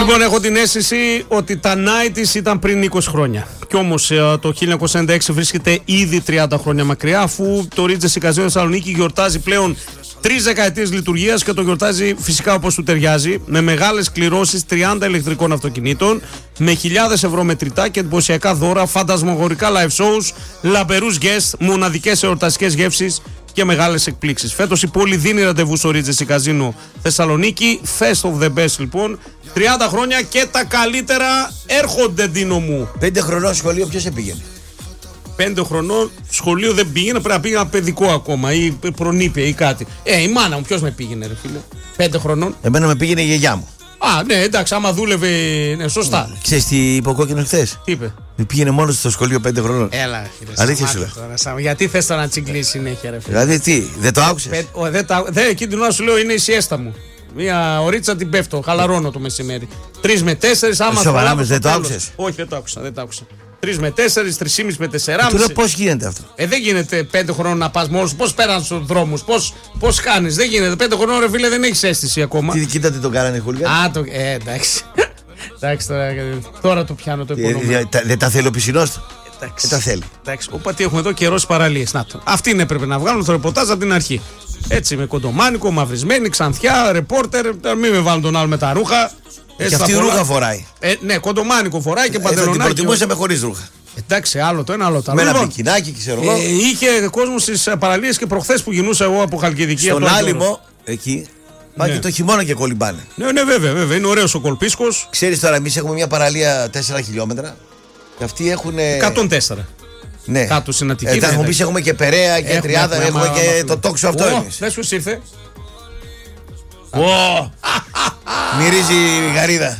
Λοιπόν, έχω την αίσθηση ότι τα 90's ήταν πριν 20 χρόνια. Κι όμως το 1996 βρίσκεται ήδη 30 χρόνια μακριά, αφού το Regency Casino Θεσσαλονίκη γιορτάζει πλέον 3 δεκαετίες λειτουργίας και το γιορτάζει φυσικά όπως του ταιριάζει, με μεγάλες κληρώσεις 30 ηλεκτρικών αυτοκινήτων, με χιλιάδες ευρώ μετρητά και εντυπωσιακά δώρα, φαντασμαγορικά live shows, λαμπερούς guests, μοναδικές εορταστικές γεύσεις και μεγάλες εκπλήξεις. Φέτος η πόλη δίνει ραντεβού στο Regency Casino Θεσσαλονίκη. Fest of the best λοιπόν. 30 χρόνια και τα καλύτερα έρχονται, Ντίνο μου. 5 χρονών σχολείο ποιος πήγαινε? 5 χρονών σχολείο δεν πήγαινε, πρέπει να πήγαινε ένα παιδικό ακόμα ή προνήπια ή κάτι. Η μάνα μου ποιος με πήγαινε, ρε φίλε? 5 χρονών. Εμένα με πήγαινε η γιαγιά μου. Α, ναι, εντάξει, άμα δούλευε. Ναι, σωστά. Ξέρεις τι είπε ο κόκκινος χθες? Τι είπε? Πήγαινε μόνος στο σχολείο 5 χρονών. Έλα, φίλε. Αλήθεια σου λέω. Γιατί θες να τσιγκλείς συνέχεια, ρε φίλε? Δηλαδή τι, δεν το άκουσες? Δεν, εκείνη την ώρα σου λέω είναι η σιέστα μου. Μια ωρίτσα την πέφτω, χαλαρώνω το μεσημέρι. 3 με 4, άμα σοβαρά, δεν το άκουσες? Όχι, δεν το άκουσα. 3 με 4, 3,5 με 4,5. Του λέω πώς γίνεται αυτό? Δεν γίνεται 5 χρόνων να πας μόνος. Πώς πέραν στους δρόμους, πώς κάνεις? Δεν γίνεται. 5 χρόνων, ρε φίλε, δεν έχεις αίσθηση ακόμα. Κοίτα τι τον κάνανε οι χούλιγαν. Εντάξει. Εντάξει, τώρα το πιάνω το επόμενο. Δεν τα θέλει ο πισινός του. Δεν τα θέλει. Εντάξει, όπα τι έχουμε εδώ, καιρό στις παραλίες. Να το. Αυτήν έπρεπε να βγάλουν το ρεπορτάζ από την αρχή. Έτσι, με κοντομάνικο, μαυρισμένη, ξανθιά, ρεπόρτερ. Μην με βάλουν τον άλλο με τα ρούχα. Και αυτή ρούχα φοράει. Ναι, κοντομάνικο φοράει και παντελονάκι. Την προτιμούσαμε χωρίς ρούχα. Εντάξει, άλλο το ένα, άλλο το άλλο. Με ένα πικινάκι, ξέρω εγώ. Είχε κόσμο στις παραλίες και προχθές που γινούσα εγώ από Χαλκιδική. Στον Άλυμο, εκεί. Πάει και το χειμώνα και κολυμπάνε. Ναι, βέβαια. Είναι ωραίος ο κολπίσκος. Ξέρεις τώρα, εμείς έχουμε μια παραλία 4 χιλιόμετρα. Και αυτοί έχουν. 104. Ναι. Κάτω στην Αττική. Θα μου πεις, έχουμε και Περαία και Τριάδα, έχουμε και το τόξο αυτό εμείς. Δεν σου ήρθε. Μυρίζει η γαρίδα.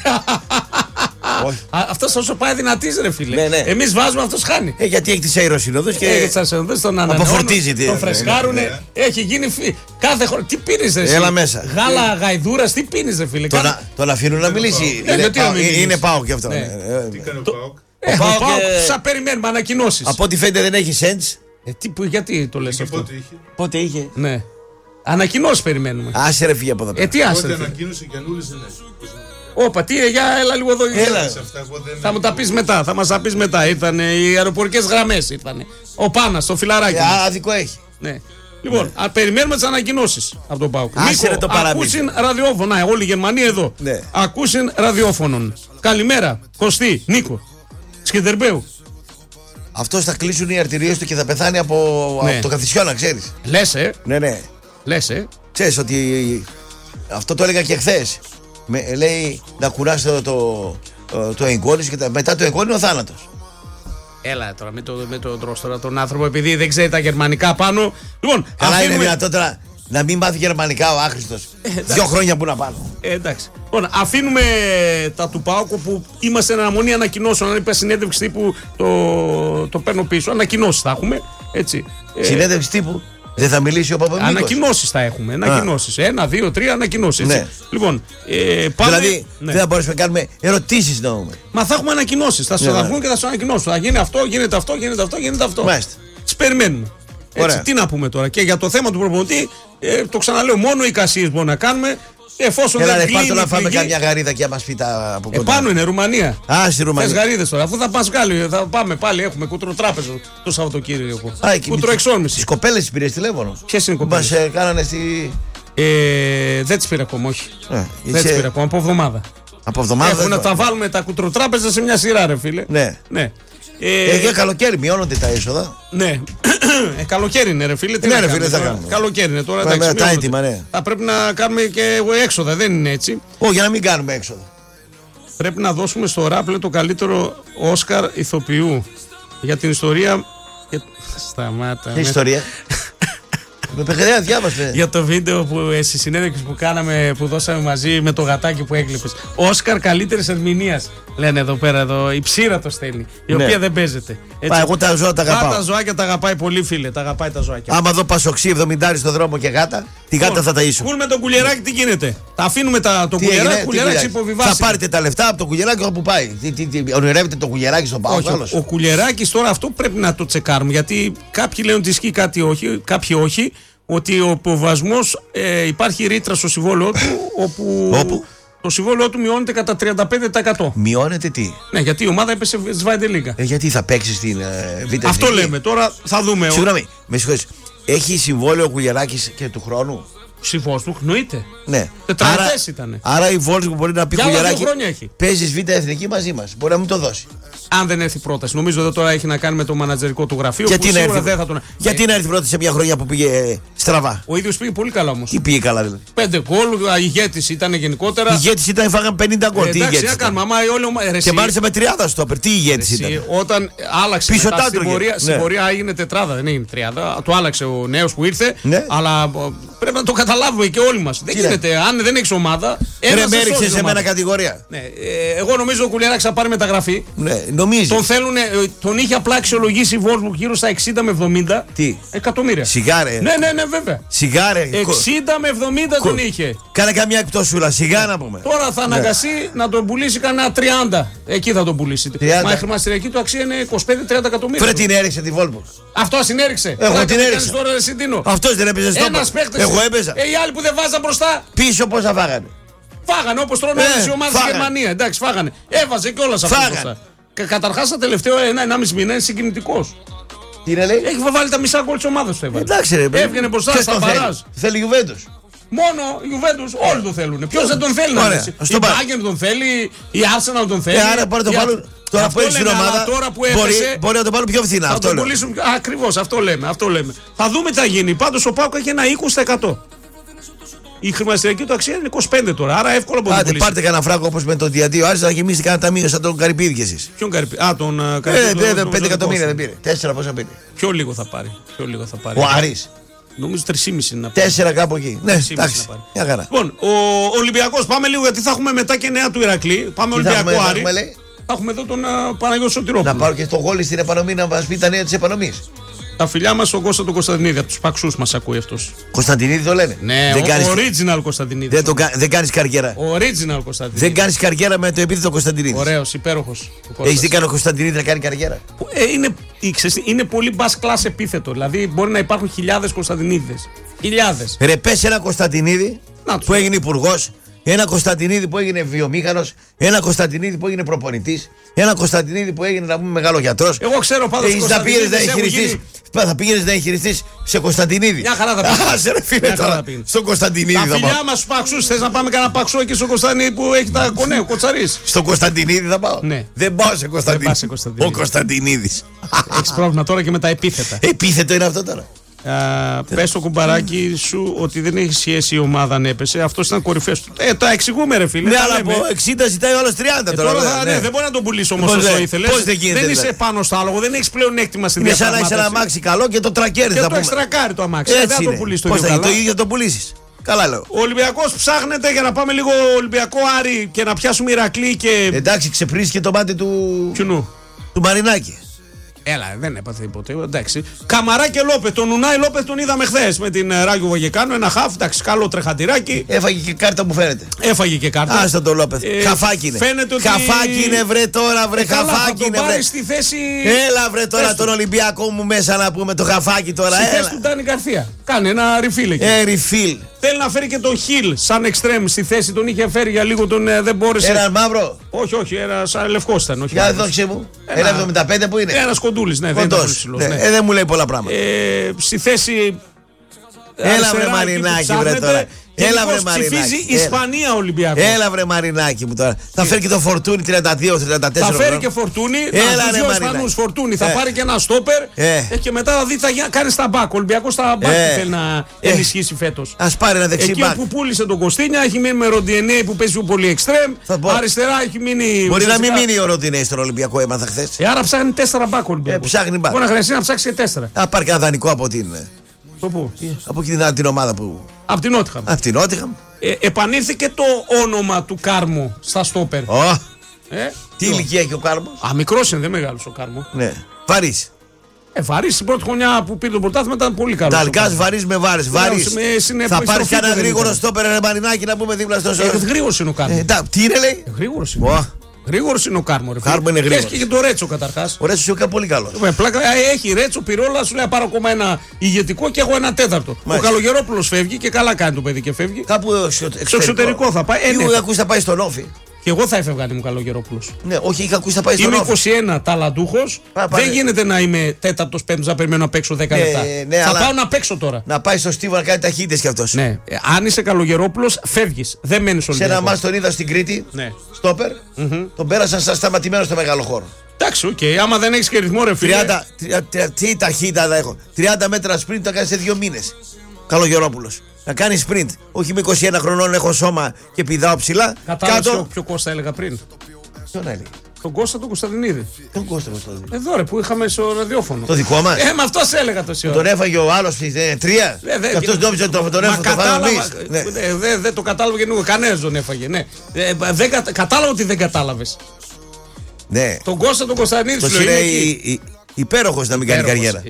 Αυτός όσο πάει δυνατής, ρε φίλε. Ναι. Εμείς βάζουμε, αυτός χάνει. Γιατί έχει τις αεροσυνόδους και τον αποφορτίζει. Τον φρεσκάρουνε. Έχει γίνει κάθε χρόνο. Τι πίνεις, ρε? Έλα μέσα. Γάλα γαϊδούρας, τι πίνεις, ρε φίλε? Τον αφήνουν να μιλήσει. Είναι ΠΑΟΚ και αυτό. Τι κάνει ο ΠΑΟΚ? Ο ΠΑΟΚ σαν περιμένουμε ανακοινώσεις. Από ό,τι φαίνεται δεν έχει σέντς. Γιατί το λες αυτό? Πότε είχε? Ναι. Ανακοινώσεις περιμένουμε. Άσε ρε, φύγε από εδώ πέρα. Τι άσε? Πότε ανακοίνωσε και ανούλησε, ναι. Όπα, έλα λίγο εδώ. Έλα. Θα μου τα πεις μετά, θα μας τα πεις μετά. Ήρθανε οι αεροπορικές γραμμές, ήρθανε. Ο Πάνας, το φιλαράκι. Άδικο έχει. Ναι. Λοιπόν, περιμένουμε τις ανακοινώσεις από τον ΠΑΟΚ. Νίκο, ακούσιν ραδιόφωνο. Όλη η Γερμανία εδώ. Ναι. Ακούσιν ραδιόφωνον. Καλημέρα, Κωστή, Νίκο. Σκιντερμπέου. Αυτός θα κλείσουν οι αρτηρίες του και θα πεθάνει από το καθισιώνα, ξέρεις. Λες, Ναι. Λες, Ξέρεις ότι αυτό το έλεγα και χθες. Λέει να κουράσει το εγγόνιο και μετά το εγγόνιο ο θάνατος. Έλα τώρα, με το τρως τώρα τον άνθρωπο, επειδή δεν ξέρει τα γερμανικά πάνω. Λοιπόν, καλά, είναι δυνατόν τώρα να μην μάθει γερμανικά ο άχρηστος. 2 χρόνια που να πάνω. Εντάξει. Λοιπόν, αφήνουμε τα του ΠΑΟΚ που είμαστε εν αναμονή ανακοινώσεων. Αν είπα συνέντευξη τύπου, το παίρνω πίσω. Ανακοινώσεις θα έχουμε. Έτσι. Συνέντευξη τύπου. Δεν θα μιλήσει ο Παπαμίκος? Ανακοινώσεις θα έχουμε. Ανακοινώσεις. 1, 2, 3 ανακοινώσεις. Ναι. Λοιπόν, πάμε. Δηλαδή δεν θα μπορέσουμε να κάνουμε ερωτήσεις να πούμε. Μα θα έχουμε ανακοινώσεις. Θα σου βγουν και θα σου ανακοινώσουν. Θα γίνει αυτό, γίνεται αυτό, γίνεται αυτό, γίνεται αυτό. Μάλιστα. Τις περιμένουμε. Έτσι, τι να πούμε τώρα. Και για το θέμα του προπονητή, το ξαναλέω, μόνο οι κασίες μπορούμε να κάνουμε. Εφόσον δεν κλείνει. Έλα, να φάμε καμιά γαρίδα και να μας πει τα από κοντά. Επάνω είναι Ρουμανία. Στη Ρουμανία. Θες γαρίδες τώρα. Αφού θα πας Γάλλιο, θα πάμε πάλι. Έχουμε κουτροτράπεζο το Σαββατοκύριακο. Κουτροεξόρμηση. Τις κοπέλες τις πήρες τηλέφωνο? Ποιες είναι οι κοπέλες? Μας κάνανε στη. Δεν τις πήρα ακόμα, όχι. Δεν τις πήρα ακόμα, από εβδομάδα. Από εβδομάδα. Έχουμε να τα βάλουμε τα κουτροτράπεζα σε μια σειρά, ρε φίλε. Ναι. Για καλοκαίρι μειώνονται τα έσοδα. Ναι. Καλοκαίρι είναι, ρε φίλε. Ναι, ρε φίλε, θα κάνουμε. Καλοκαίρι είναι τώρα. Εντάξει, τα έτοιμα, ναι. Θα πρέπει να κάνουμε και έξοδα, δεν είναι έτσι? Όχι, για να μην κάνουμε έξοδα. Πρέπει να δώσουμε στο Ράπλε το καλύτερο Όσκαρ ηθοποιού για την ιστορία. Σταμάτα. Τι ιστορία? Με παιχνιδιά διάβασε. Για το βίντεο στη συνέντευξη που κάναμε, που δώσαμε μαζί με το γατάκι που έκλειπες. Όσκαρ καλύτερης ερμηνείας. Λένε εδώ πέρα, η ψήρα το στέλνει. Η οποία δεν παίζεται. Εγώ τα ζώα τα αγαπάω. Τα ζωάκια τα αγαπάει πολύ, φίλε. Τα αγαπάει τα ζωάκια. Άμα δω πασοξί 70 στον δρόμο και γάτα, τη γάτα θα ταΐσω. Κουλ με τον κουλιεράκι τι γίνεται? Τα αφήνουμε το κουλιεράκι υποβιβάσει. Θα πάρετε τα λεφτά από το κουλιεράκι όπου πάει. Ονειρεύεται το κουλιεράκι στον Πάο? Ο κουλιεράκι τώρα αυτό πρέπει να το τσεκάρουμε. Γιατί κάποιοι λένε ότι ισχύει κάτι όχι, κάποιοι όχι. Ότι ο υποβασμός υπάρχει ρήτρα στο συμβόλαιο του όπου Το συμβόλαιό του μειώνεται κατά 35%. Μειώνεται τι? Ναι, γιατί η ομάδα έπεσε στη Zweite Liga. Γιατί θα παίξει στην Β' Αυτό Εθνική? λέμε. Τώρα θα δούμε. Συγγνώμη, με συγχωρείς. Έχει συμβόλαιο ο Κουλιεράκης και του χρόνου? Ψηφόσπουργκ, νοείται. Ναι. Τετραετές ήτανε. Άρα η Wolfsburg μπορεί να πει Για άλλα 2 Κουλιεράκη, χρόνια έχει. παίζεις Β' Εθνική μαζί μας. Μπορεί να μην το δώσει. Αν δεν έρθει πρόταση. Νομίζω ότι τώρα έχει να κάνει με το μανατζερικό του γραφείο. Γιατί που να σίγουρα έρθει, δεν θα τον... γιατί να έρθει πρώτη σε μια χρονιά που πήγε στραβά? Ο ίδιος πήγε πολύ καλά όμως. Τι πήγε καλά δηλαδή? 5 γκολ, ηγέτης ήταν γενικότερα. Ηγέτης ήταν, φάγαν 50 γκολ. Τι Εντάξει, ηγέτης να ήταν? κάνουμε. Άμα όλη ομάδα. Και μάλιστα με 30 στόπερ. Τι ηγέτης ήταν? Όταν άλλαξε Πίσω μετά, τα στην έτρωγε. πορεία, Ναι. στην πορεία έγινε τετράδα, δεν έγινε τριάδα. Το άλλαξε ο νέος που ήρθε. Ναι. Αλλά πρέπει να το καταλάβουμε και όλοι μας. Δεν Τι γίνεται. Αν δεν έχεις ομάδα. Ρε, ένας με δεν σώζει έριξε σε ομάδα. μένα κατηγορία. Ναι, εγώ νομίζω ο Κουλιεράκης θα πάρει μεταγραφή. Ναι, νομίζει. Τον είχε απλά αξιολογήσει η Wolfsburg γύρω στα 60 με 70 Τι? εκατομμύρια. Σιγάρε. Ναι, βέβαια. Σιγάρε. 60 με 70 τον είχε. Κάνε καμιά εκπτώσουλα, σιγά να πούμε. Τώρα θα αναγκαστεί να τον πουλήσει κανένα 30. Εκεί θα τον πουλήσει. 30. Μα η χρηματιστηριακή του αξία είναι 25-30 εκατομμύρια. Φρε την έριξε τη Wolfsburg. Αυτό συνέριξε. Εγώ την έριξα. Τώρα ρε Συντίνο. Αυτός δεν έπαιζε στο Ένας παίκτης. Εγώ έπαιζα. Οι άλλοι που δεν βάζαν μπροστά Πίσω πόσα φάγανε? φάγανε όπως τρώνε όλες οι ομάδες στη φάγανε. Γερμανία. Εντάξει, φάγανε. Έβαζε κιόλας αυτό Φάγανε. μπροστά. Καταρχάς τα τελευταία 1,5 μήνα είναι συγκινητικός. Τι να λέει? Έχει βάλει τα μισά γκολ της ομάδας του. Εντάξει ρε. Έβγαινε μπροστά Ποιος στα τον θέλει? μπαράζ. Θέλει Juventus. Μόνο οι Juventus όλοι το θέλουν. Ποιος δεν τον θέλει να Ωραία, δει. ας Η τον πάρει. Bayern τον θέλει, η Arsenal τον θέλει. Άρα πάρε το η πάρουν. Τώρα που Αυτό έχει την λέμε, αλλά ομάδα τώρα που έπεσε, μπορεί να το πάρουν πιο φθηνά. θα Αυτό τον λέω. πουλήσουν. Ακριβώς, αυτό λέμε. Θα δούμε τι θα γίνει. Πάντως ο Πάοκ έχει ένα 20%. Η χρηματιστηριακή του αξία είναι 25 τώρα, άρα εύκολα μπορεί να Άντε, πουλήσει. πάρτε κανένα φράγκο όπως με τον Διατίο. Άρχισε να γεμίσει κανένα ταμείο σαν τον Καρυπίδη κι εσείς. Ποιον Καρυπή? Τον Καρυπή. 5 εκατομμύρια δεν πήρε. 4 πόσα πήρε. Πιο λίγο θα πάρει. Ο Άρης. Νομίζω 3,5 είναι να πάρει. 4 κάπου εκεί. Ναι, 3,5 εντάξει. να πάρει. Μια χαρά. Λοιπόν, ο Ολυμπιακός, πάμε λίγο γιατί θα έχουμε μετά και νέα του Ηρακλή. Πάμε Τι θα Ολυμπιακό έχουμε, Άρη. έχουμε, λέει? Θα έχουμε εδώ τον Παναγιώτη Σωτηρόπουλο. Να πάρω και στο γόλι στην επανομή να μας πει τα νέα της επανομής. Τα φιλιά μας στον Κώστα τον Κωνσταντινίδη, από τους Παξούς μας ακούει αυτός. Κωνσταντινίδη το λένε. Ναι, δεν κάνεις, original Κωνσταντινίδη. δεν κάνεις καριέρα. Original Κωνσταντινίδη. Δεν κάνεις καριέρα με το επίθετο Κωνσταντινίδη. Ωραίος, υπέροχος. Έχεις δει κανένα Κωνσταντινίδη να κάνει καριέρα? Είναι πολύ μπας κλάς επίθετο. Δηλαδή μπορεί να υπάρχουν χιλιάδες Κωνσταντινίδες. Χιλιάδες. Ρε, πες ένα Κωνσταντινίδη Να τους που πω. έγινε υπουργός, ένα Κωνσταντινίδη που έγινε βιομήχανος, ένα Κωνσταντινίδη που έγινε προπονητής, ένα Κωνσταντινίδη που έγινε να πούμε μεγάλο γιατρός. Εγώ ξέρω πάντως Έχεις τους να πήγαινες να Κωνσταντινίδες έχουν εγχειριστείς. Θα πήγαινες να εγχειριστείς σε Κωνσταντινίδη. Μια χαρά θα πήγαινε. Άσε ρε φίλε Μια χαρά τώρα. θα πήγαινε. Στον Κωνσταντινίδη Τα θα πάω. φιλιά μας στους Παξούς, θες να πάμε κανένα Παξό εκεί στον Κωνσταντινίδη που έχει τα κονέ, ο Κοτσαρής. Στον Κωνσταντινίδη θα πάω. Ναι. Δεν πάω σε Κωνσταντινίδη. πας σε Κωνσταντινίδη. Ο Κωνσταντινίδης. Έχεις πρόβλημα τώρα και με τα επίθετα. Επίθετο είναι αυτό τώρα. Πες στο κουμπαράκι σου ότι δεν έχει σχέση η ομάδα αν έπεσε. Αυτό ήταν κορυφές του. Τα εξηγούμε, ρε φίλε. Ναι, τα αλλά λέμε. από 60 ζητάει ο άλλος 30 τώρα. Τώρα βέβαια, ναι. δεν μπορεί να τον πουλήσει όμως Πώς όσο δεν- ήθελες. πώς δεν γίνεται, είσαι δηλαδή? πάνω στο άλογο, δεν έχει πλέον έκτημα στην Είναι σαν να διαπραγμάτευση. έχεις ένα αμάξι καλό και το τρακέρι Και θα το πούμε. εξτρακάρει το αμάξι. Δεν θα το πουλήσει το Πώς ίδιο θα καλά. το ίδιο το πουλήσεις. Καλά λέω. Ο Ολυμπιακός ψάχνεται για να πάμε λίγο Ολυμπιακό Άρη και να πιάσουμε Ηρακλή και. Εντάξει, ξεπρίστηκε το μάτι Ποιουνού. του Μαρινάκη. Έλα, δεν έπαθε τίποτε. Εντάξει. Καμαρά και Λόπε. Τον Ουνάι Λόπε τον είδαμε χθε με την Ράγιο Βαγεκάνο. Ένα χαφ. Εντάξει, καλό τρεχατηράκι. Έφαγε και κάρτα που φαίνεται. Έφαγε και κάρτα. Άστα το Λόπεθ. Χαφάκι είναι. Φαίνεται ότι. Χαφάκι είναι βρε τώρα, βρε Καλά, θα χαφάκι τον είναι βρε. πάρει στη θέση. Έλα βρε τώρα Πες του. τον Ολυμπιακό μου μέσα να πούμε το χαφάκι τώρα. Στη θέση Έλα. του Ντάνι Γκαρθία. Κάνει ένα ριφίλ εκεί. Ριφίλ. Θέλει να φέρει και τον Χιλ σαν εξτρέμ στη θέση. Τον είχε φέρει για λίγο, τον δεν μπόρεσε. Έναν μαύρο. Όχι, ένα σαν λευκό ήταν. Όχι Για μαύρος. δόξε μου. Ένα 75 που είναι. Ένα κοντούλη, ναι, δεν ήταν Κοντός. ψηλός, Ναι, ναι. δεν μου λέει πολλά πράγματα. Στη θέση. Έλα αριστερά, βρε εκεί που Μαρινάκη ψάχνεται, βρε τώρα. Έλα βρε γενικώς ψηφίζει Μαρινάκη. Ισπανία Ολυμπιακό. Έλα βρε Μαρινάκη μου τώρα. Θα φέρει και το Φορτούνι 32-34. Θα φέρει και Φορτούνι. Έλα, Τους ρε, δύο Μαρινάκη. Ισπανούς Φορτούνι. Θα Ε. πάρει και ένα στόπερ. Και μετά θα δει θα κάνει στα μπακ. Ο Ολυμπιακός στα μπακ που θέλει να ενισχύσει φέτος. Α πάρει ένα δεξί Εκεί μπακ. που πούλησε τον Κωστίνια έχει μείνει με Ροντιενέ που παίζει πολύ εξτρέμ. Θα πω. Αριστερά έχει μείνει. Μπορεί να ουσιαστικά- μην μείνει ο Ροντινέη στον Ολυμπιακό, έμαθα χθε. Άρα ψάχνει 4 μπακ ο Ολυμπιακός. ψάχνει μπακ. Μπορεί να χρειαστεί να ψάξει και 4. Α πάρει κανένα δανεικό από την. Το πού? Από την ομάδα που. Από την Νότιχαμ. Από την Νότιχαμ. Επανήλθε και το όνομα του Κάρμο στα στόπερ. Τι ηλικία έχει ο Κάρμο. Μικρός είναι, δεν μεγάλος ο Κάρμο. Ναι. Βαρύ. Βαρύς στην πρώτη χρονιά που πήρε το πρωτάθλημα ήταν πολύ καλό. Ταλκά βαρύ με βάρε. Βαρύ. Θα πάρει κανένα γρήγορο στόπερ ρε Μαρινάκη να πούμε δίπλα στο σώμα. Γρήγορος είναι ο Κάρμο. Τι είναι λέει. Γρήγορος είναι. Γρήγορος είναι ο Κάρμο. Κάρμο είναι γρήγορος. Έχει και το Ρέτσο καταρχάς. Ο Ρέτσο είναι πολύ καλό. Έχει Ρέτσο, Πυρόλα, σου λέει πάρω ακόμα ένα ηγετικό και έχω ένα τέταρτο. Μάλιστα. Ο Καλογερόπουλος φεύγει και καλά κάνει το παιδί και φεύγει. Κάπου Στο εξωτερικό θα πάει. Είχα ακούσει θα πάει στον Όφη. Και εγώ θα έφευγα αν ήμουν Καλογερόπουλος. Ναι, όχι, είχα ακούσει θα πάει στον Όφη. Είμαι 21 ταλαντούχος. Δεν γίνεται να είμαι τέταρτος, πέμπτος, να περιμένω να παίξω 10 λεπτά. Ναι, θα πάω να παίξω τώρα. Να πάει στο Στίβο να κάνει ταχύτητες κι αυτός. Ναι. Αν είσαι Καλογερόπουλος, φεύγεις. Δεν μένεις Σε Ολυμπιακό. ένα μάτς τον είδα στην Κρήτη. Ναι. Στόπερ. Τον πέρασαν σαν σταματημένο στο μεγάλο χώρο. Εντάξει, οκ. Άμα δεν έχεις και ρυθμό, ρε φίλε. Τι ταχύτητα θα έχω. 30 μέτρα sprint το κάνει σε 2 μήνες. Καλογερόπουλος. Να κάνει sprint. Όχι με 21 χρονών έχω σώμα και πηδάω ψηλά. Κατάλαβε ποιο Κώστα έλεγα πριν. Ποιον έλεγε. Τον Κώστα τον Κωνσταντινίδη. Τον Κώστα Κωνσταντινίδη. Εδώ ρε που είχαμε στο ραδιόφωνο. Το δικό μας. Με αυτό έλεγα τόση ώρα. Τον έφαγε ο άλλος 3. Και αυτός νόμιζε ότι τον έφαγε. Δεν το κατάλαβα και νου. Κανένας τον έφαγε. Ναι. Κατάλαβα ότι δεν κατάλαβες. Ναι. Τον Κώστα τον Κωνσταντινίδη σου λέει υπέροχος να μην κάνει καριέρα.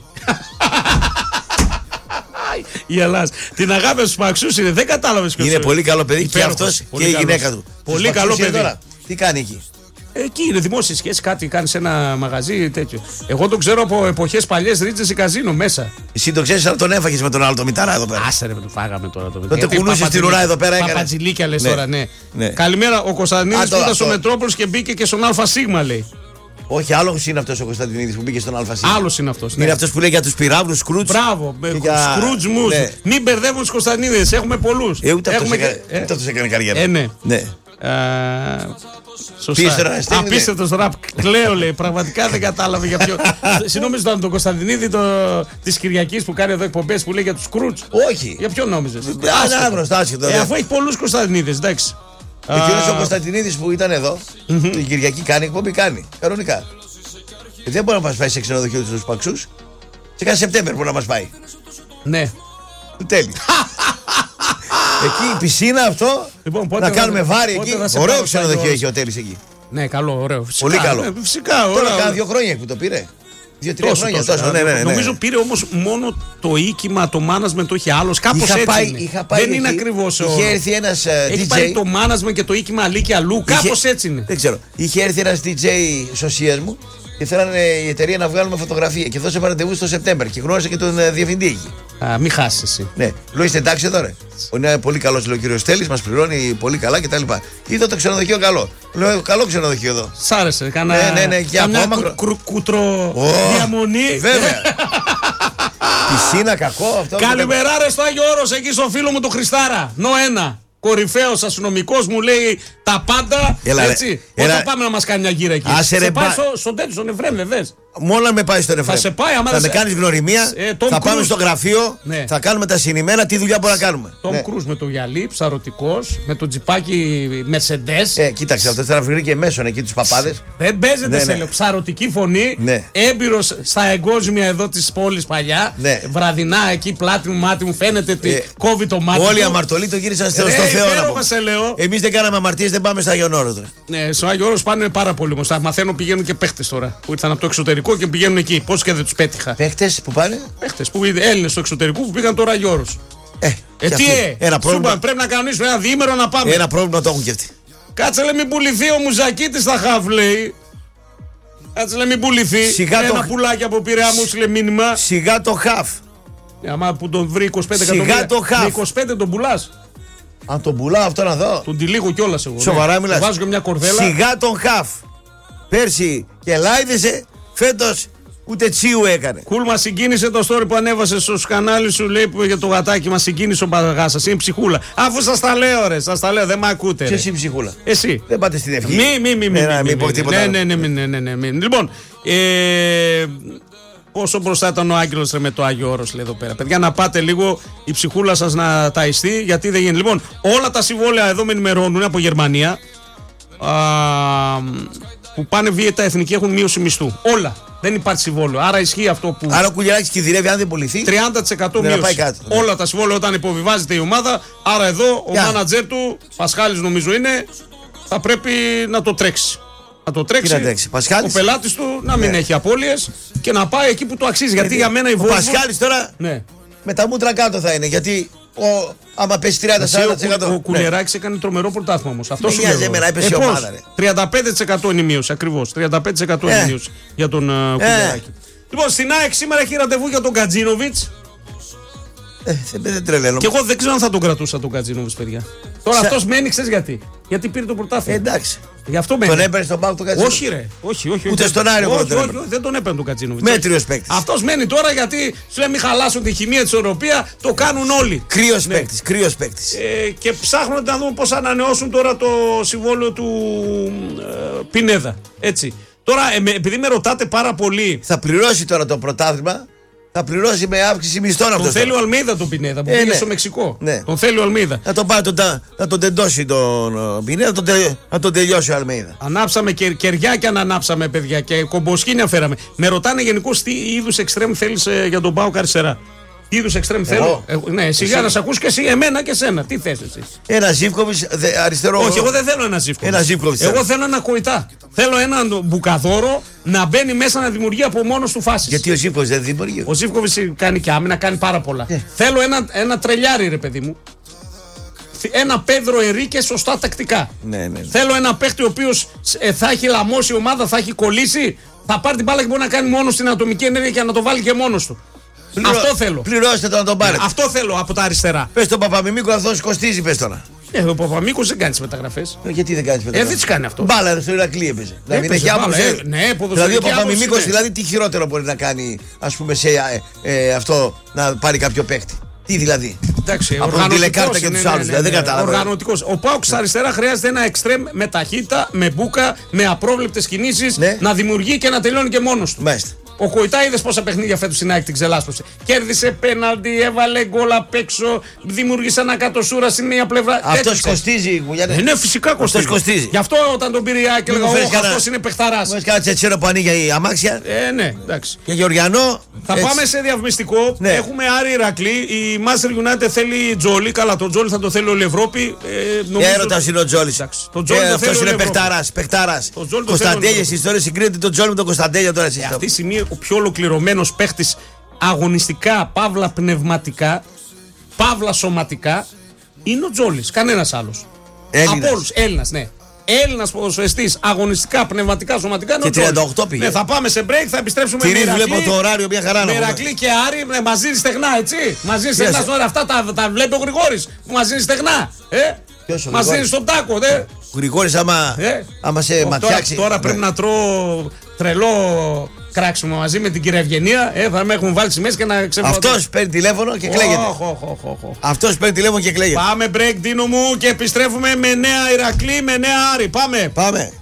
Η Ελλάδα. Την αγάπη στους Παξούς είναι. Δεν κατάλαβες ποιος είναι. Είναι πολύ καλό παιδί και αυτός και η γυναίκα του. Πολύ καλό παιδί. Τι κάνει εκεί. Εκεί είναι δημόσιες σχέσεις, κάτι κάνει σε ένα μαγαζί τέτοιο. Εγώ τον ξέρω από εποχές παλιές, Ρίτζες ή καζίνο μέσα. Εσύ το ξέρεις, αλλά τον έφαγες με τον άλλο το μητάρα εδώ πέρα. Άσε ρε, το φάγαμε τώρα το μητάρα. Τότε κουνούσε στην ουρά εδώ πέρα. Παπατζηλίκια λες τώρα, ναι. Καλημέρα, ο Κωνσταντινίδης που ήταν στο Μετρόπολης και μπήκε και στον ΑΣ λέει. Όχι, άλλος είναι αυτός ο Κωνσταντινίδης που μπήκε στον ΑΣ. Άλλος είναι αυτός. Είναι αυτός που λέει για τους πυράβλους, Σκρούτζ. Μπράβο, Σκρούτζ μους. Μην μπερδεύουν τους Κωνσταντινίδες, έχουμε πολλούς. Ούτε αυτός έκανε καριέρα. Ναι. Απίστευτος ραπ. Κλαίω λέει. Πραγματικά δεν κατάλαβε για ποιο. Συνόμιζε τον Κωνσταντινίδη της Κυριακής που κάνει εδώ εκπομπές που λέει για τους Κρούτς. Όχι. Για ποιον νόμιζες. Αφού έχει πολλούς Κωνσταντινίδες, εντάξει. Εκείνος ο Κωνσταντινίδης που ήταν εδώ, την Κυριακή κάνει εκπομπή, κάνει. Κανονικά. Δεν μπορεί να μας πάει σε ξενοδοχείο τους Παξούς. Σε κάθε Σεπτέμβριο μπορεί να μας πάει. Ναι. Τέλει. Εκεί η πισίνα αυτό. Να κάνουμε βάρη εκεί. Ωραίο ξενοδοχείο έχει ο Τέλης εκεί. Ναι, καλό, ωραίο. Πολύ καλό. Φυσικά, τώρα κάνα 2 χρόνια που το πήρε. 2-3 χρόνια τόσο. Ναι. Νομίζω πήρε όμως μόνο το οίκημα, το management το είχε άλλος. Κάπως έτσι. Δεν είναι ακριβώς. Είχε έρθει ένας DJ. Έχει πάρει το management και το οίκημα αλλή και αλλού. Κάπως έτσι είναι. Δεν ξέρω. Είχε έρθει ένας DJ σωσίας μου και θέλανε η εταιρεία να βγάλουμε φωτογραφία. Και δώσε ραντεβού στο Σεπτέμβριο και γνώρισε και τον διευθυντή εκεί. Μην χάσει εσύ. Ναι, λέω είστε εντάξει εδώ ρε. Είναι πολύ καλό, λέει ο κύριος Τέλης, μας πληρώνει πολύ καλά κτλ. Είδα το ξενοδοχείο καλό. Λέω καλό ξενοδοχείο εδώ. Σ' άρεσε, ναι, και ακόμα κουτροδιαμονή. Βέβαια. Πισίνα κακό αυτό. Καλημερά ρε στο Άγιο Όρος, εκεί στο φίλο μου το Χριστάρα. Νοένα. Κορυφαίος αστυνομικός μου λέει τα πάντα. Έτσι. Όταν πάμε να μας κάνει μια γύρα εκεί. Σε πάει στον τέτοιο, στον Εφρέμ, βεβαίως. Μόνο να με πάει στον Εφρέμ. Θα με κάνεις γνωριμία. Θα πάμε στο γραφείο. Θα κάνουμε τα συνημένα. Τι δουλειά μπορούμε να κάνουμε. Τον Κρούζ με το γυαλί, ψαρωτικός. Με το τζιπάκι Mercedes. Κοίταξε, αυτό θα βρει και μέσον εκεί τους παπάδες. Δεν παίζεται σε λέω. Ψαρωτική φωνή. Έμπειρος στα εγκόσμια εδώ της πόλης παλιά. Βραδινά εκεί πλάτη μου, μάτι μου φαίνεται ότι κόβει το μάτι. Όλοι οι αμαρτωλοί το γύρισαν στο Θεό. Εμείς δεν κάναμε αμαρτίες, δεν πάμε στο Άγιον Όρος. Ναι, στο Άγιο Όρος πάνε πάρα πολύ όμως. Μαθαίνω πηγαίνουν και παίχτες τώρα που ήρθαν από το εξωτερικό και πηγαίνουν εκεί. Πώς και δεν τους πέτυχα. Παίχτες που πάνε? Παίχτες που είναι Έλληνες στο εξωτερικό που πήγαν τώρα Άγιο Όρος. Ένα πρόβλημα. Πρέπει να κανονίσουμε ένα διήμερο να πάμε. Ένα πρόβλημα το έχουν και αυτοί. Κάτσε λέει μην πουληθεί ο Μουζακίτης στα χαβ λέει. Κάτσε λέει μην πουληθεί. Ένα πουλάκι από Πειραιά μου λέει μήνυμα. Σιγά το χαφ. Άμα που τον βρει 25 εκατομμύρια. Σιγά το χαφ. Με 25 τον πουλάς. Αν τον πουλάω αυτό να δω. Τον τυλίγω κιόλας εγώ. Σοβαρά μιλάς. Βάζω και μια κορδέλα. Σιγά τον χαφ. Πέρσι και λάιδεσε, φέτος ούτε τσίου έκανε. Κουλ, μας συγκίνησε το story που ανέβασε στο κανάλι σου, λέει για το γατάκι. Μας συγκίνησε ο παδαγάς σας. Είναι ψυχούλα. Αφού σας τα λέω, ρε, σας τα λέω, δεν μ' ακούτε. Ποιος είναι ψυχούλα? Εσύ. Δεν πάτε στην ευχή. Μην πω τίποτα. Ναι. Λοιπόν, πόσο μπροστά ήταν ο Άγγελος με το Άγιο Όρος, λέει εδώ πέρα. Παιδιά, να πάτε λίγο η ψυχούλα σας να ταϊστεί, γιατί δεν γίνεται. Λοιπόν, όλα τα συμβόλαια εδώ με ενημερώνουν από Γερμανία που πάνε βίαιτα εθνική έχουν μείωση μισθού. Όλα. Δεν υπάρχει συμβόλαιο. Άρα ισχύει αυτό που. Άρα ο Κουλιαράκης κινδυνεύει αν δεν πουληθεί. 30% μείωση. Όλα τα συμβόλαια όταν υποβιβάζεται η ομάδα. Άρα εδώ ο μάνατζερ του, Πασχάλης νομίζω είναι, θα πρέπει να το τρέξει. Να το τρέξει. Ο πελάτης του να μην έχει απώλειες και να πάει εκεί που το αξίζει. Γιατί για μένα η Volvo. Ο Πασχάλης τώρα με τα μούτρα κάτω θα είναι. Γιατί άμα πέσει 30-40%. Ο Κουλεράκης έκανε τρομερό πρωτάθλημα όμως. Αυτό σου νοιάζει εμένα, έπεσε η ομάδα. 35% είναι η μείωση, ακριβώς. 35% είναι η μείωση για τον Κουλεράκη. Λοιπόν, στην ΑΕΚ σήμερα έχει ραντεβού για τον Κατζίνοβιτς. Δεν τρελαίνω. Και εγώ δεν ξέρω αν θα τον κρατούσα τον Κατζίνοβιτς, παιδιά. Τώρα αυτός μένει, ξέρεις γιατί. Γιατί πήρε το πρωτάθλημα. Εντάξει. Γι' αυτό μένει. Τον έπαιρνε στον Πάο τον Κατζίνοβιτς. Όχι, ρε. Όχι. Ούτε στον Άρη δεν τον έπαιρνε τον Κατζίνοβιτς. Μέτριος παίκτης. Αυτός μένει τώρα γιατί σου λέει μην χαλάσουν τη χημεία της ισορροπία. Το κάνουν όλοι. Κρύος παίκτης. Και ψάχνονται να δούμε πώς ανανεώσουν τώρα το συμβόλαιο του Πινέδα. Έτσι. Τώρα, επειδή με ρωτάτε πάρα πολύ. Θα πληρώσει τώρα το πρωτάθλημα. Θα πληρώσει με αύξηση μισθών αυτό. Τον θέλει ο Αλμέιδα τον Πινέδα που πήγε στο Μεξικό. Ναι. Τον θέλει ο Αλμέιδα. Θα τον τεντώσει τον Πινέδα, να τον τελειώσει ο Αλμέιδα. Ανάψαμε κεριά και ανάψαμε, παιδιά, και κομποσκίνια φέραμε. Με ρωτάνε γενικώς τι είδους εξτρέμ θέλεις για τον Πάο αριστερά. Τι είδους εξτρέμ θέλω. Ναι, σιγά να σε ακούς και εσύ, εμένα και εσένα. Τι θες εσύ. Ένα Ζίβκοβιτς αριστερό. Όχι, εγώ δεν θέλω ένα Ζίβκοβιτς. Εγώ θέλω ένα Κοϊτά. Θέλω έναν Μπουκαδόρο να μπαίνει μέσα να δημιουργεί από μόνος του φάσεις. Γιατί ο Ζίβκοβιτς δεν δημιουργεί. Ο Ζίβκοβιτς κάνει και άμυνα, κάνει πάρα πολλά. Θέλω ένα τρελιάρι, ρε παιδί μου. Ένα Πέδρο Ερίκε σωστά τακτικά. Ναι. Θέλω ένα παίχτη ο οποίος θα έχει λαμώσει η ομάδα, θα έχει κολλήσει. Θα πάρει την μπάλα και μπορεί να κάνει μόνος την ατομική ενέργεια και να το βάλει και μόνος του. Αυτό θέλω. Πληρώστε το να τον πάρετε. Αυτό θέλω από τα αριστερά. Πες τον Παπαμιμίκο, αυτός κοστίζει, πες τώρα. Ο Παπαμίκος δεν κάνει τις μεταγραφές. Γιατί δεν κάνει μεταγραφές. Δεν τις κάνει αυτό. Μπάλα στο Ηρακλή έπαιζε. Δηλαδή ο Παπαμιμίκος, δηλαδή τι χειρότερο μπορεί να κάνει, ας πούμε, σε αυτό να πάρει κάποιο παίχτη. Τι δηλαδή. Εντάξει, από τον τηλεκάρτα και τους άλλους. Δεν κατάλαβα. Οργανωτικός. Ο Πάοκ στα αριστερά χρειάζεται ένα εξτρέμ με ταχύτητα, με μπούκα, με απρόβλεπτες κινήσεις, να δημιουργεί και να τελειώνει και μόνος του. Μάλιστα. Ο Κοϊτά είδες πόσα παιχνίδια φέτος στην ΑΕΚ την ξελάσπωσε. Κέρδισε πέναλτι, έβαλε γκολ απ' έξω, δημιούργησε ένα κατοσούρα στην μία πλευρά. Αυτός κοστίζει, Γουλιάδε. Ναι, φυσικά κοστίζει. Γι' αυτό όταν τον πήρε η ΑΕΚ έλεγα αυτός είναι παιχταράς. Μου κάτι τσετσέρο που ανοίγει η αμάξια. Ναι, εντάξει. Και Γεωργιανό. Θα πάμε σε διαφημιστικό. Έχουμε Άρη Ηρακλή. Η Manchester United θέλει Τζόλι. Καλά, τον Τζόλι θα το θέλει όλη η Ευρώπη. Έρωτας είναι ο Τζόλις. Αυτός είναι παιχταράς. Κωνσταντέλιες ιστορίες συγκρίνεται τον Τζόλι με τον Κωνσταντέλιο τώρα. Αυτή τη στιγμή ο πιο ολοκληρωμένος παίχτης αγωνιστικά, παύλα πνευματικά, παύλα σωματικά είναι ο Τζόλις. Κανένας άλλος. Έλληνας. Από όλους. Έλληνας, ναι. Έλληνας ποδοσφαιριστής αγωνιστικά, πνευματικά, σωματικά είναι ο Τζόλις. Και 38 πήγε. Ναι, θα πάμε σε break, θα επιστρέψουμε με Ηρακλή. Βλέπω το ωράριο, μια χαρά να Ηρακλή και Άρη μαζί στεγνά, έτσι. Μαζί στεγνά τώρα αυτά τα βλέπει ο Γρηγόρης που μαζί στεγνά. Μαζί στον τάκο, δε. Ο Γρηγόρης άμα σε ματιάξει. Τώρα πρέπει να τρώω τρελό κράξιμο μαζί με την κυρία Ευγενία. Θα με έχουν βάλει σημαίες και να ξεφύγω. Αυτός παίρνει τηλέφωνο και κλαίγεται. Αυτός παίρνει τηλέφωνο και κλαίγεται. Πάμε break, Δίνο μου, και επιστρέφουμε με νέα Ηρακλή, με νέα Άρη. Πάμε.